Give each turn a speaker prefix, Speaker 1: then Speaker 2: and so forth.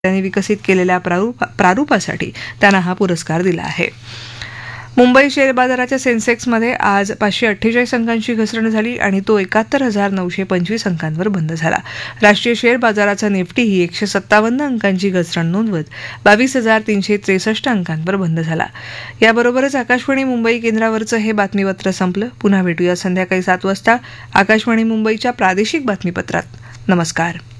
Speaker 1: त्यांनी विकसित केलेल्या प्रारूपासाठी त्यांना हा पुरस्कार दिला आहे. मुंबई शेअर बाजाराच्या सेन्सेक्समध्ये आज 548 अंकांची घसरण झाली आणि तो 71,925 अंकांवर बंद झाला. राष्ट्रीय शेअर बाजाराचा निफ्टी ही 157 अंकांची घसरण नोंदवत 22,363 अंकांवर बंद झाला. याबरोबरच आकाशवाणी मुंबई केंद्रावरचं हे बातमीपत्र संपलं. पुन्हा भेटूया संध्याकाळी 7 वाजता आकाशवाणी मुंबईच्या प्रादेशिक बातमीपत्रात. नमस्कार.